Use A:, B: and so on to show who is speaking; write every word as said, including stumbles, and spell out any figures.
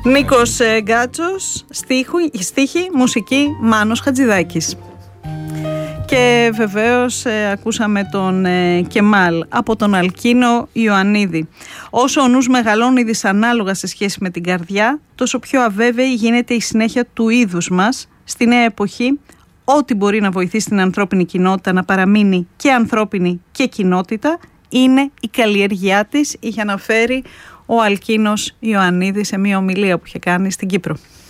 A: Νίκος Γκάτσος, στίχη, μουσική Μάνος Χατζηδάκης. Και βεβαίως ε, ακούσαμε τον ε, Κεμάλ από τον Αλκίνο Ιωαννίδη. Όσο ο νους μεγαλώνει δυσανάλογα σε σχέση με την καρδιά, τόσο πιο αβέβαιη γίνεται η συνέχεια του είδους μας στη νέα εποχή. Ό,τι μπορεί να βοηθήσει την ανθρώπινη κοινότητα να παραμείνει και ανθρώπινη και κοινότητα είναι η καλλιέργειά της, είχε αναφέρει ο Αλκίνος Ιωαννίδης σε μια ομιλία που είχε κάνει στην Κύπρο.